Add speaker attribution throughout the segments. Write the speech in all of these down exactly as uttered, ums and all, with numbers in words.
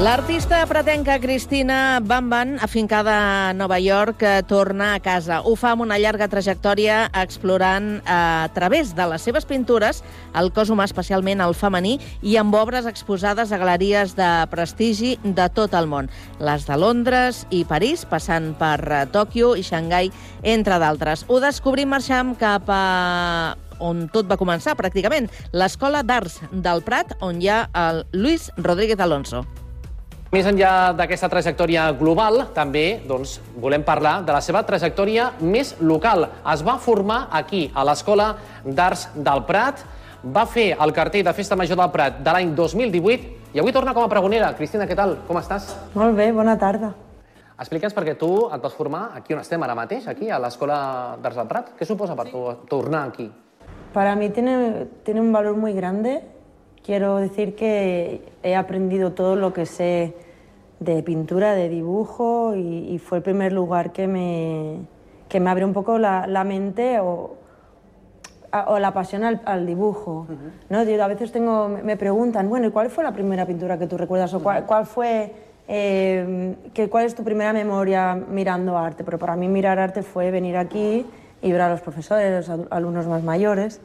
Speaker 1: L'artista pretenca Cristina Bamban, afincada a Nova York, torna a casa. Ho fa amb una llarga trajectòria explorant a través de les seves pintures el cos humà, especialment el femení, i amb obres exposades a galeries de prestigi de tot el món. Les de Londres i París, passant per Tòquio i Xangai, entre d'altres. Ho descobrim marxant cap a on tot va començar, pràcticament, l'Escola d'Arts del Prat, on hi ha el Luis Rodríguez Alonso.
Speaker 2: Més enllà d'aquesta trajectòria global, també doncs, volem parlar de la seva trajectòria més local. Es va formar aquí, a l'Escola d'Arts del Prat, va fer el cartell de Festa Major del Prat de l'any dos mil divuit i avui torna com a pregonera. Cristina, què tal? Com estàs?
Speaker 3: Molt bé, bona tarda.
Speaker 2: Explica'ns perquè tu et vas formar aquí on estem ara mateix, aquí, a l'Escola d'Arts del Prat. Què suposa per tu tornar aquí?
Speaker 3: Para mí tiene, tiene un valor muy grande. Quiero decir que he aprendido todo lo que sé de pintura, de dibujo, y, y fue el primer lugar que me, que me abrió un poco la, la mente o, a, o la pasión al, al dibujo. Uh-huh. ¿No? Yo a veces tengo, me preguntan, bueno, ¿y cuál fue la primera pintura que tú recuerdas? O cuál, cuál fue, eh, que, ¿cuál es tu primera memoria mirando arte? Pero para mí mirar arte fue venir aquí y ver a los profesores, los alumnos más mayores,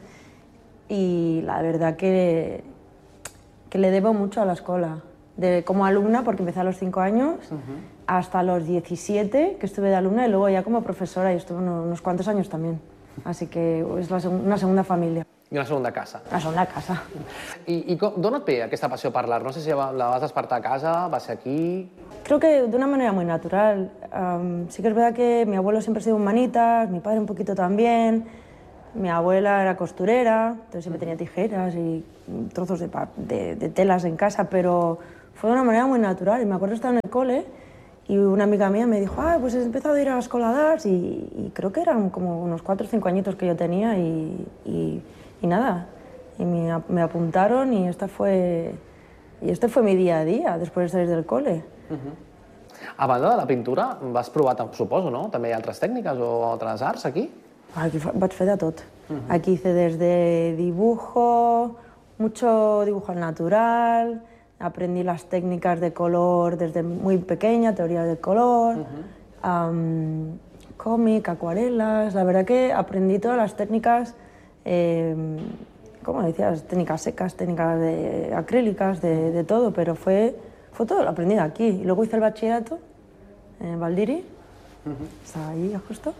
Speaker 3: y la verdad que que le debo mucho a la escuela, de, como alumna, porque empecé a los cinco años, uh-huh, hasta los diecisiete, que estuve de alumna, y luego ya como profesora, y estuve unos, unos cuantos años también. Así que es la, una segunda familia.
Speaker 2: I una segunda casa.
Speaker 3: La segunda casa.
Speaker 2: I, i d'on et ve aquesta passió per l'art? No sé si la vas despertar a casa, va ser aquí...
Speaker 3: Creo que de una manera muy natural. Um, sí que es verdad que mi abuelo siempre ha sido humanitas, mi padre un poquito también. Mi abuela era costurera, entonces siempre tenía tijeras y trozos de, de, de telas en casa, pero fue de una manera muy natural. Y me acuerdo estar en el cole y una amiga mía me dijo, ah, pues he empezado a ir a la Escola d'Arts, y, y creo que eran como unos cuatro o cinco añitos que yo tenía y, y, y nada, y me, me apuntaron y, esta fue, y este fue mi día a día después de salir del cole.
Speaker 2: Uh-huh. A banda de la pintura, vas provar, suposo, no? També hi ha altres tècniques o altres arts aquí?
Speaker 3: Aquí vaig fer de tot. Uh-huh. Aquí hice desde dibujo, mucho dibujo al natural, aprendí las técnicas de color desde muy pequeña, teoría del color, uh-huh, um, cómic, acuarelas. La verdad que aprendí todas las técnicas, eh, como decías, técnicas secas, técnicas de, acrílicas, de, de todo, pero fue, fue todo lo aprendido aquí. Y luego hice el bachillerato en Valdiri, uh-huh, estaba ahí justo.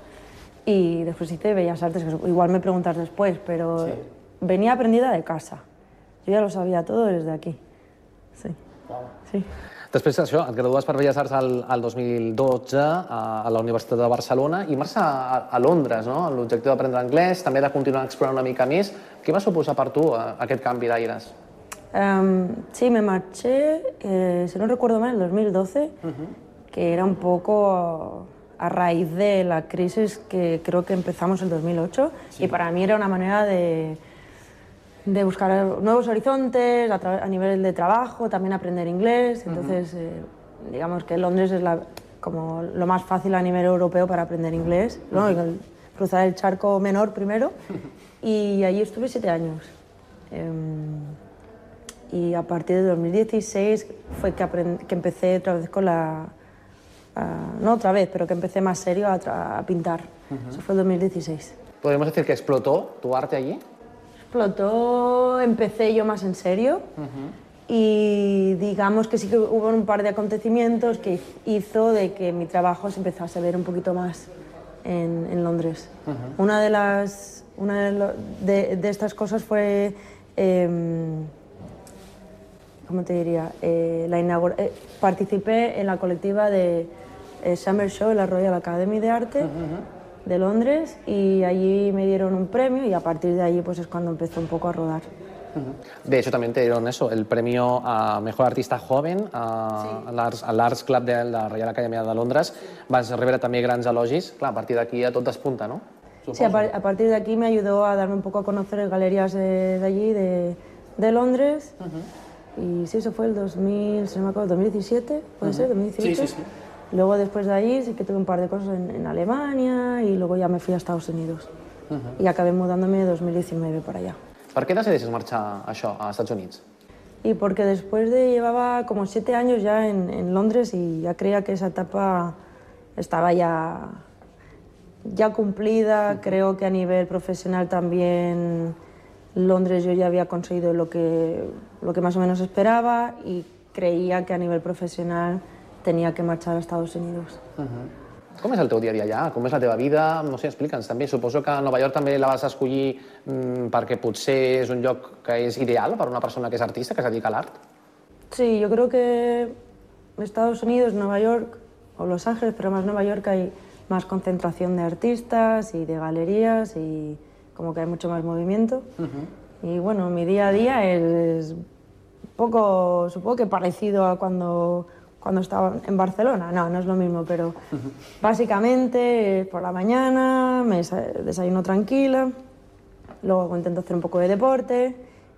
Speaker 3: Y después hice Bellas Artes, que igual me preguntas después, pero sí, venía aprendida de casa. Yo ya lo sabía todo desde aquí. Sí.
Speaker 2: Wow.
Speaker 3: Sí.
Speaker 2: Després d'això, et gradues per Belles Arts al, al dos mil dotze a, a la Universitat de Barcelona i marxes a, a Londres, no? L'objectiu d'aprendre anglès, també de continuar explorant una mica més. Què va suposar per tu aquest canvi d'aires?
Speaker 3: Um, sí, me marché, eh, si no recuerdo mal, en el dos mil doce, uh-huh, que era un poco a raíz de la crisis que creo que empezamos en dos mil ocho, sí, y para mí era una manera de, de buscar nuevos horizontes a, a nivel de trabajo, también aprender inglés. Entonces, uh-huh, eh, digamos que Londres es la, como lo más fácil a nivel europeo para aprender inglés, ¿no? Uh-huh. Cruzar el charco menor primero, y allí estuve siete años. Eh, y a partir de dos mil dieciséis fue que, aprend, que empecé otra vez con la... Uh, no otra vez, pero que empecé más serio a, a pintar. Uh-huh. Eso fue en dos mil dieciséis.
Speaker 2: ¿Podemos decir que explotó tu arte allí?
Speaker 3: Explotó, empecé yo más en serio, uh-huh, y digamos que sí que hubo un par de acontecimientos que hizo de que mi trabajo se empezase a ver un poquito más en, en Londres. Uh-huh. Una de las una de, lo, de, de estas cosas fue, eh, ¿cómo te diría? Eh, la inaugura, eh, participé en la colectiva de eh, Summer Show en la Royal Academy de Arte, uh-huh, de Londres, y allí me dieron un premio y a partir de allí pues es cuando empezó un poco a rodar.
Speaker 2: Uh-huh. De hecho, también te dieron eso, el premio a Mejor Artista Joven a, sí, a l'Arts Club de la Royal Academy de Londres. Vas rebre també grans elogis. Clar, a partir d'aquí ja tot despunta, ¿no?
Speaker 3: Supongo. Sí, a, par a partir de aquí me ayudó a darme un poco a conocer galerías de, de allí, de, de Londres. Uh-huh. Y sí, eso fue el dos mil, si no me acuerdo, dos mil diecisiete, ¿puede uh-huh, ser? dos mil diecisiete. Sí, sí, sí. Luego después de ahí sí que tuve un par de cosas en, en Alemania y luego ya me fui a Estados Unidos. Uh-huh. Y acabé mudándome en dos mil diecinueve para allá.
Speaker 2: Per què decideixes marxar això, a Estats Units?
Speaker 3: y porque después de llevaba como siete años ya en, en Londres y ya creía que esa etapa estaba ya, ya cumplida. Creo que a nivel profesional también Londres yo ya había conseguido lo que, lo que más o menos esperaba y creia que a nivell professional tenia que marxar a Estats Units.
Speaker 2: Uh-huh. Com és el teu dia a dia allà? Com és la teva vida? No sé, explica'ns també. Suposo que Nova York també la vas escollir mmm, perquè potser és un lloc que és ideal per una persona que és artista, que es dedica a l'art?
Speaker 3: Sí, yo creo que Estados Unidos, Nueva York o Los Ángeles, pero más Nueva York hay más concentración de artistas y de galerías y como que hay mucho más movimiento. Uh-huh. Y bueno, mi día a día es poco, supongo que parecido a cuando, cuando estaba en Barcelona. No, no es lo mismo, pero uh-huh. básicamente por la mañana me desayuno tranquila, luego intento hacer un poco de deporte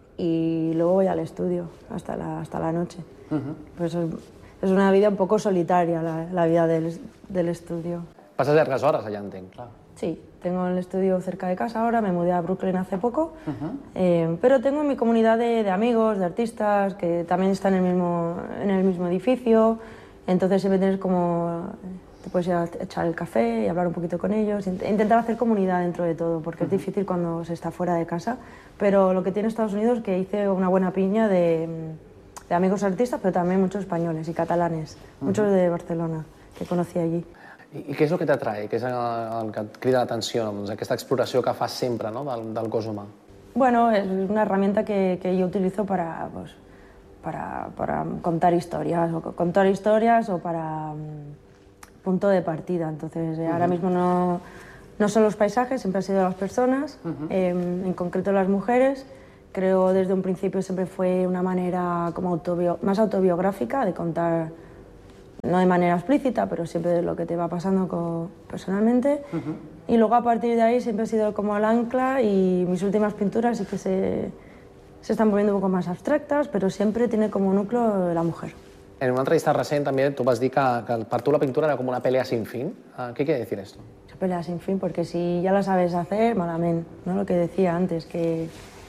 Speaker 3: y luego voy al estudio hasta la, hasta la noche. Uh-huh. Pues es, es una vida un poco solitaria, la, la vida del, del estudio.
Speaker 2: Pasas largas horas allá, entenc, clar.
Speaker 3: Sí, tengo el estudio cerca de casa ahora, me mudé a Brooklyn hace poco, uh-huh. eh, pero tengo mi comunidad de, de amigos, de artistas, que también están en el, mismo, en el mismo edificio, entonces siempre tienes como, te puedes ir a echar el café y hablar un poquito con ellos, intentar hacer comunidad dentro de todo, porque uh-huh. es difícil cuando se está fuera de casa, pero lo que tiene Estados Unidos es que hice una buena piña de, de amigos artistas, pero también muchos españoles y catalanes, uh-huh. muchos de Barcelona, que conocí allí.
Speaker 2: I què és el que t'atrae? Què és el que et crida l'atenció? Doncs aquesta exploració que fas sempre, no? del, del cos humà.
Speaker 3: Bueno, es una herramienta que, que yo utilizo para, pues, para, para contar historias, o contar historias o para um, punto de partida. Entonces, eh, uh-huh. ahora mismo no, no son los paisajes, siempre han sido las personas, uh-huh. eh, en concreto las mujeres. Creo desde un principio siempre fue una manera como autobio, más autobiográfica de contar, no de manera explícita, pero siempre de lo que te va pasando con, personalmente. Uh-huh. Y luego a partir de ahí siempre ha sido como el ancla y mis últimas pinturas sí que se, se están volviendo un poco más abstractas, pero siempre tiene como núcleo la mujer.
Speaker 2: En una entrevista recién también tú vas a decir que, que para tú la pintura era como una pelea sin fin. ¿Qué quiere decir esto?
Speaker 3: Una pelea sin fin, porque si ya la sabes hacer, malamente, ¿no? Lo que decía antes, que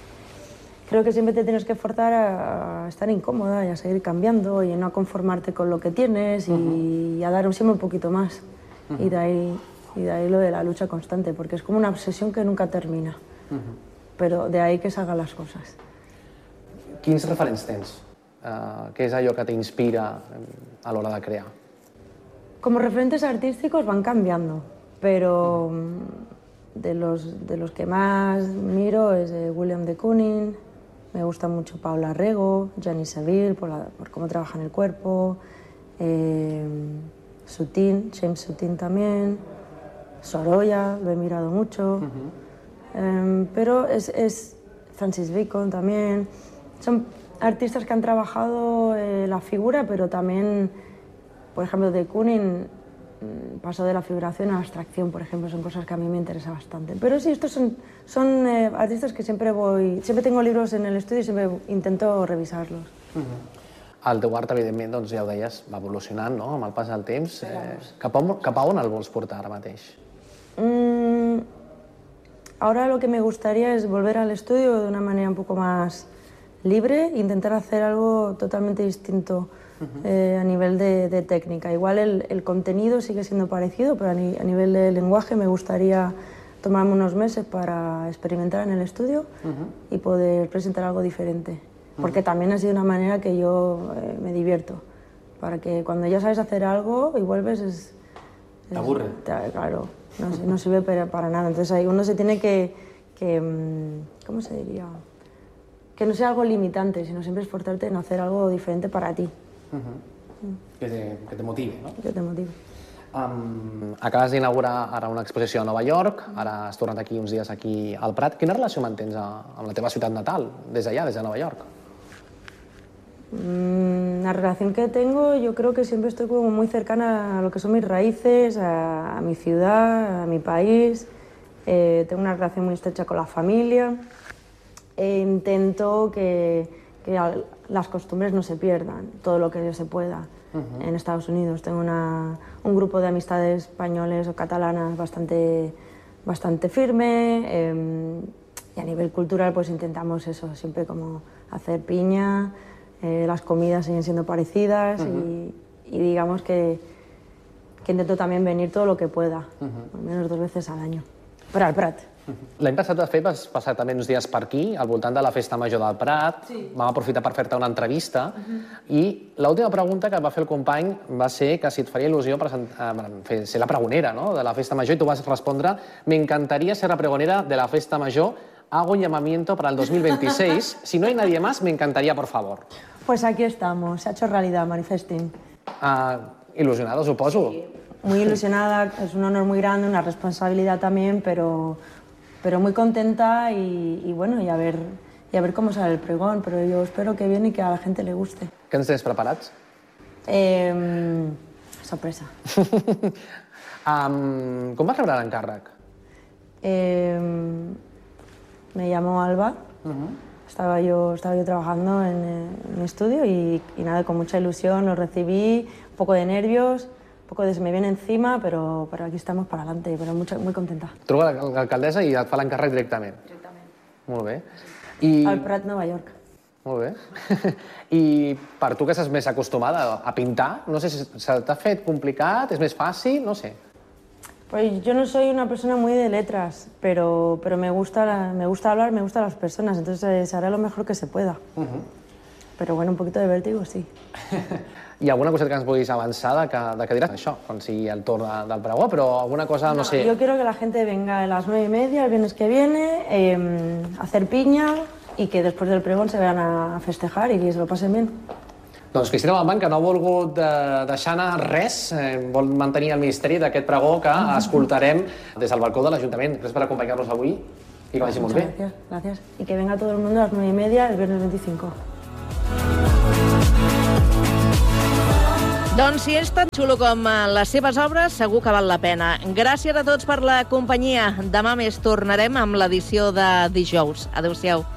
Speaker 3: creo que siempre te tienes que forzar a estar incómoda y a seguir cambiando y a no conformarte con lo que tienes y, uh-huh. y a dar siempre un poquito más. Uh-huh. Y, de ahí, y de ahí lo de la lucha constante, porque es como una obsesión que nunca termina. Uh-huh. Pero de ahí que salgan las cosas.
Speaker 2: Quins referents tens? Uh, què és allò que t'inspira a l'hora de crear?
Speaker 3: Como referentes artísticos van cambiando, pero uh-huh. de, los, de los que más miro es eh, William de Kooning. Me gusta mucho Paula Rego, Gianni Seville, por, la, por cómo trabaja en el cuerpo, eh, Soutine, James Soutine también, Sorolla, lo he mirado mucho, uh-huh. eh, pero es, es Francis Bacon también. Son artistas que han trabajado eh, la figura, pero también, por ejemplo, de Kooning pasó de la figuración a la abstracción, por ejemplo, son cosas que a mí me interesa bastante. Pero sí, estos son, son eh, artistas que siempre voy... Siempre tengo libros en el estudio y siempre intento revisarlos.
Speaker 2: Uh-huh. El teu art, evidentment, doncs, ja ho deies, va evolucionant, no?, amb el pas del temps. Eh, cap, a, cap a on el vols portar ara mateix?
Speaker 3: Mm, ahora lo que me gustaría es volver al estudio de una manera un poco más libre, intentar hacer algo totalmente distinto. Uh-huh. eh, a nivel de, de técnica. Igual el, el contenido sigue siendo parecido, pero a, ni, a nivel de lenguaje me gustaría tomarme unos meses para experimentar en el estudio uh-huh. y poder presentar algo diferente. Porque uh-huh. también ha sido una manera que yo eh, me divierto. Para que cuando ya sabes hacer algo y vuelves es... es
Speaker 2: ¿Te aburre?
Speaker 3: Te, claro, no, no sirve para, para nada. Entonces ahí uno se tiene que, que... ¿Cómo se diría? Que no sea algo limitante, sino siempre esforzarte en hacer algo diferente para ti.
Speaker 2: Uh-huh. Mm. Que, te, que te motivi, no?
Speaker 3: Que te motivi.
Speaker 2: Um, acabes d'inaugurar ara una exposició a Nova York, ara has tornat aquí uns dies aquí al Prat. Quina relació mantens a, amb la teva ciutat natal, des d'allà, des de Nova York?
Speaker 3: Mm, la relación que tengo, yo creo que siempre estoy como muy cercana a lo que son mis raíces, a, a mi ciudad, a mi país. Eh, tengo una relación muy estrecha con la familia. E intento que, que las costumbres no se pierdan, todo lo que se pueda. Uh-huh. En Estados Unidos tengo una, un grupo de amistades españoles o catalanas bastante, bastante firme, eh, y a nivel cultural pues intentamos eso, siempre como hacer piña, Eh, las comidas siguen siendo parecidas uh-huh. y, y digamos que, que intento también venir todo lo que pueda, uh-huh. al menos dos veces al año, però al Prat.
Speaker 2: L'any passat, de fet, vas passar també uns dies per aquí, al voltant de la Festa Major del Prat. Sí. Vam aprofitar per fer-te una entrevista. Uh-huh. I l'última pregunta que et va fer el company va ser que si et faria il·lusió fer, ser la pregonera, no?, de la Festa Major, i tu vas respondre: me encantaría ser la pregonera de la Festa Major, hago un llamamiento para el dos mil veintiséis. Si no hay nadie más, me encantaría, por favor.
Speaker 3: Pues aquí estamos, se ha hecho realidad, manifesting.
Speaker 2: Uh, ilusionada, suposo.
Speaker 3: Sí. Muy ilusionada, es un honor muy grande, una responsabilidad también, pero... pero muy contenta y, y bueno, y a, ver, y a ver cómo sale el pregón, pero yo espero que bien y que a la gente le guste.
Speaker 2: Què ens tens preparats?
Speaker 3: Eh, sorpresa.
Speaker 2: um, com vas rebre l'encàrrec?
Speaker 3: Eh, me llamó Alba, uh-huh. estaba, yo, estaba yo trabajando en, en mi estudio y, y nada, con mucha ilusión lo recibí, un poco de nervios, un poco de se me viene encima, pero, pero aquí estamos para adelante, pero mucho, muy contenta.
Speaker 2: Truca l'alcaldessa i et fa l'encàrrec directament?
Speaker 3: Directament.
Speaker 2: Molt bé. I...
Speaker 3: Al Prat, Nova York.
Speaker 2: Molt bé. I per tu que estàs més acostumada a pintar, no sé si se t'ha fet complicat, és més fàcil, no sé.
Speaker 3: Pues yo no soy una persona muy de letras, pero, pero me, gusta la, me gusta hablar, me gustan las personas, entonces se hará lo mejor que se pueda. Uh-huh. Pero bueno, un poquito de vértigo, sí.
Speaker 2: Hi ha alguna cosa que ens vulguis avançar de que, de que diràs això, quan sigui el torn de, del pregó, però alguna cosa, no, no sé...
Speaker 3: Yo quiero que la gente venga a las nueve y media, el viernes que viene, eh, a hacer piña y que después del pregón se vayan a festejar y que se lo pasen bien.
Speaker 2: Doncs Cristina Bambán, que no ha volgut eh, deixar anar res, eh, vol mantenir el misteri d'aquest pregó que escoltarem des del balcó de l'Ajuntament. Gràcies per acompanyar-nos avui i que vagi molt bé.
Speaker 3: Gracias, gracias. Y que venga todo el mundo a las nueve y media el viernes veinticinco.
Speaker 1: Doncs si és tan xulo com les seves obres, segur que val la pena. Gràcies a tots per la companyia. Demà més tornarem amb l'edició de dijous. Adéu-siau.